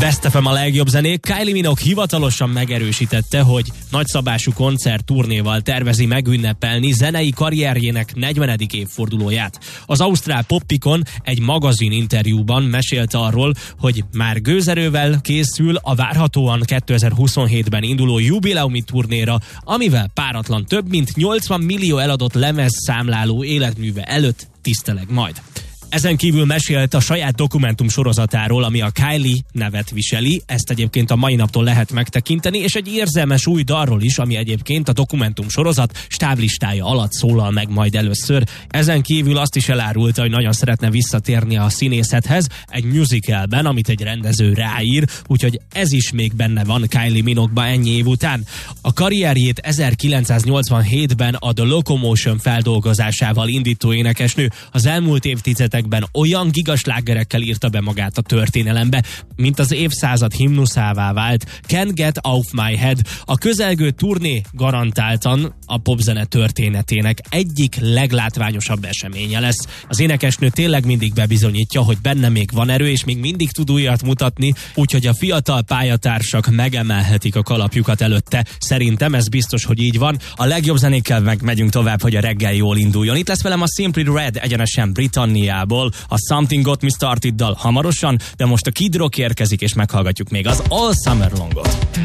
Best FM a legjobb zenék. Kylie Minogue hivatalosan megerősítette, hogy nagyszabású koncert turnéval tervezi megünnepelni zenei karrierjének 40. évfordulóját. Az ausztrál Poppikon egy magazin interjúban mesélte arról, hogy már gőzerővel készül a várhatóan 2027-ben induló jubileumi turnéra, amivel páratlan több mint 80 millió eladott lemez számláló életműve előtt tiszteleg majd. Ezen kívül mesélt a saját dokumentum sorozatáról, ami a Kylie nevet viseli, ezt egyébként a mai naptól lehet megtekinteni, és egy érzelmes új dalról is, ami egyébként a dokumentum sorozat stáblistája alatt szólal meg majd először. Ezen kívül azt is elárulta, hogy nagyon szeretne visszatérni a színészethez egy musicalben, amit egy rendező ráír, úgyhogy ez is még benne van Kylie Minogue-ba ennyi év után. A karrierjét 1987-ben a The Locomotion feldolgozásával indító énekesnő az elmúlt évtizedekben olyan gigaslágerekkel írta be magát a történelembe, mint az évszázad himnuszává vált Can't Get Off My Head. A közelgő turné garantáltan a popzene történetének egyik leglátványosabb eseménye lesz. Az énekesnő tényleg mindig bebizonyítja, hogy benne még van erő, és még mindig tud újat mutatni, úgyhogy a fiatal pályatársak megemelhetik a kalapjukat előtte. Szerintem ez biztos, hogy így van. A legjobb zenékkel meg megyünk tovább, hogy a reggel jól induljon. Itt lesz velem a Simply Red, egyenesen Britanniából, a Something Got Me Started-dal hamarosan, de most a Kid Rock érkezik, és meghallgatjuk még az All Summer Longot.